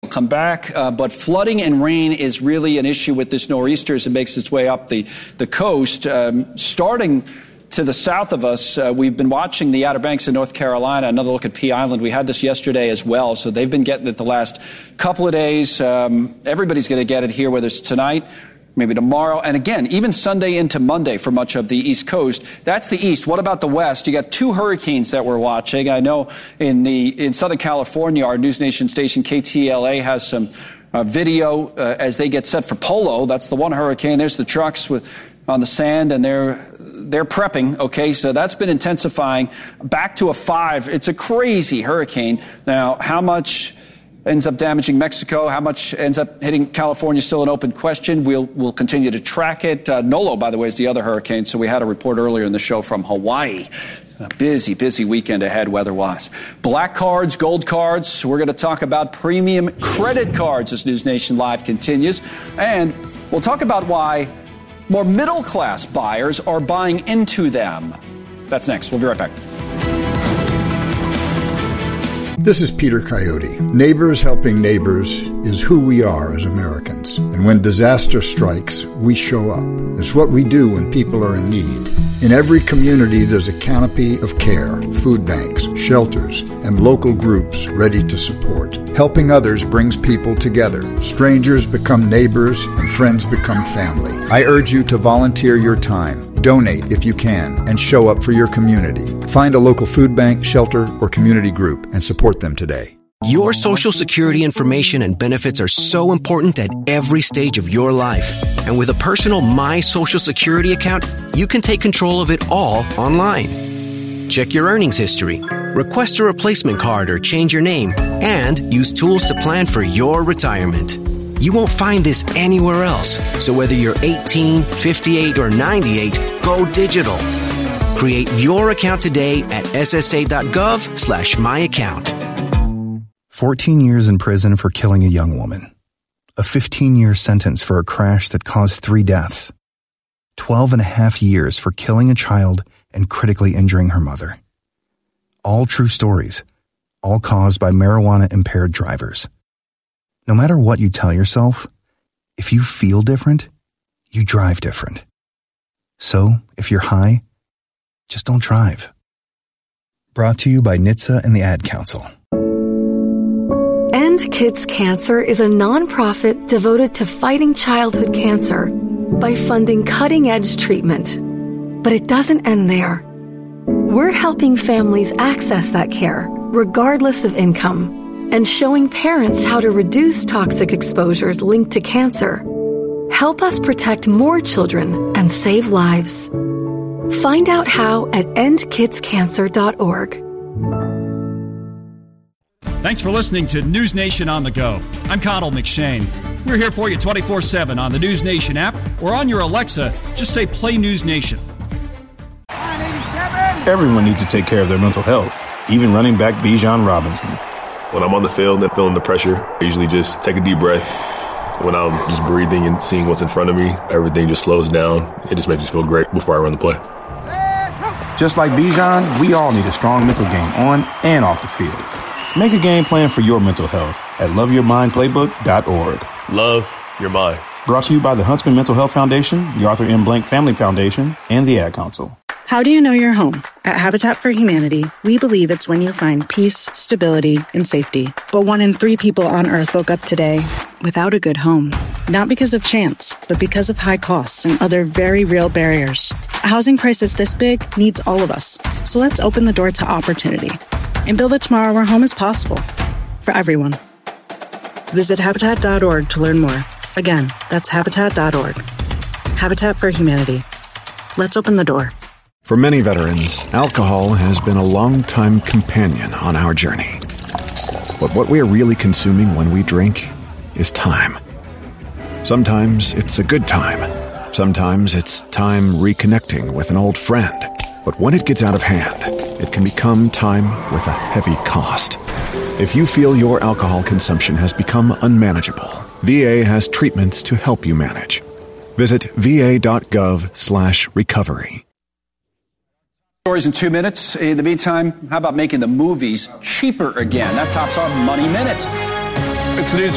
come back, but flooding and rain is really an issue with this nor'easter as it makes its way up the coast. Starting to the south of us, we've been watching the Outer Banks of North Carolina. Another look at Pea Island. We had this yesterday as well, so they've been getting it the last couple of days. Everybody's going to get it here, whether it's tonight, maybe tomorrow, and again, even Sunday into Monday for much of the East Coast. That's the East. What about the West? You got two hurricanes that we're watching. I know in Southern California, our News Nation station KTLA has some video as they get set for Polo. That's the one hurricane. There's the trucks on the sand, and they're prepping, okay? So that's been intensifying back to a 5. It's a crazy hurricane. Now, how much ends up damaging Mexico, how much ends up hitting California, still an open question. We'll continue to track it. Nolo, by the way, is the other hurricane, so we had a report earlier in the show from Hawaii. A busy weekend ahead weather-wise. Black cards, gold cards. We're going to talk about premium credit cards as News Nation Live continues. And we'll talk about why more middle-class buyers are buying into them. That's next. We'll be right back. This is Peter Coyote. Neighbors helping neighbors is who we are as Americans. And when disaster strikes, we show up. It's what we do when people are in need. In every community, there's a canopy of care, food banks, shelters, and local groups ready to support. Helping others brings people together. Strangers become neighbors, and friends become family. I urge you to volunteer your time. Donate if you can, and show up for your community. Find a local food bank, shelter, or community group and support them today. Your Social Security information and benefits are so important at every stage of your life. And with a personal My Social Security account, you can take control of it all online. Check your earnings history, request a replacement card or change your name, and use tools to plan for your retirement. You won't find this anywhere else. So whether you're 18, 58, or 98, go digital. Create your account today at ssa.gov/myaccount. 14 years in prison for killing a young woman. A 15-year sentence for a crash that caused 3 deaths. 12 and a half years for killing a child and critically injuring her mother. All true stories. All caused by marijuana-impaired drivers. No matter what you tell yourself, if you feel different, you drive different. So, if you're high, just don't drive. Brought to you by NHTSA and the Ad Council. End Kids Cancer is a nonprofit devoted to fighting childhood cancer by funding cutting-edge treatment. But it doesn't end there. We're helping families access that care, regardless of income, and showing parents how to reduce toxic exposures linked to cancer. Help us protect more children and save lives. Find out how at endkidscancer.org. Thanks for listening to News Nation on the Go. I'm Connell McShane. We're here for you 24/7 on the News Nation app or on your Alexa. Just say Play News Nation. Everyone needs to take care of their mental health, even running back Bijan Robinson. When I'm on the field and feeling the pressure, I usually just take a deep breath. When I'm just breathing and seeing what's in front of me, everything just slows down. It just makes me feel great before I run the play. Just like Bijan, we all need a strong mental game on and off the field. Make a game plan for your mental health at loveyourmindplaybook.org. Love your mind. Brought to you by the Huntsman Mental Health Foundation, the Arthur M. Blank Family Foundation, and the Ad Council. How do you know you're home? At Habitat for Humanity, we believe it's when you find peace, stability, and safety. But 1 in 3 people on Earth woke up today without a good home. Not because of chance, but because of high costs and other very real barriers. A housing crisis this big needs all of us. So let's open the door to opportunity and build a tomorrow where home is possible for everyone. Visit Habitat.org to learn more. Again, that's Habitat.org. Habitat for Humanity. Let's open the door. For many veterans, alcohol has been a long-time companion on our journey. But what we are really consuming when we drink is time. Sometimes it's a good time. Sometimes it's time reconnecting with an old friend. But when it gets out of hand, it can become time with a heavy cost. If you feel your alcohol consumption has become unmanageable, VA has treatments to help you manage. Visit va.gov/recovery. Stories in 2 minutes. In the meantime, how about making the movies cheaper again? That tops our Money Minute. It's the news.